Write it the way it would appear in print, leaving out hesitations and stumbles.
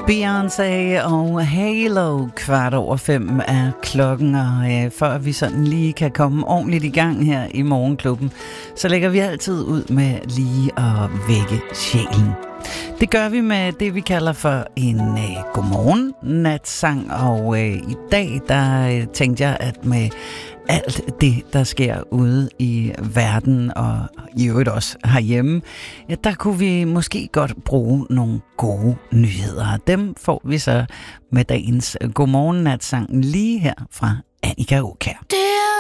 Beyoncé og Halo 5:15 er klokken, og før vi sådan lige kan komme ordentligt i gang her i Morgenklubben, så lægger vi altid ud med lige at vække sjælen. Det gør vi med det, vi kalder for en godmorgen-natsang, og i dag, der tænkte jeg, at med alt det, der sker ude i verden, og i øvrigt også herhjemme, ja, der kunne vi måske godt bruge nogle gode nyheder. Dem får vi så med dagens godmorgen-natsang lige her fra Annika Aukjær.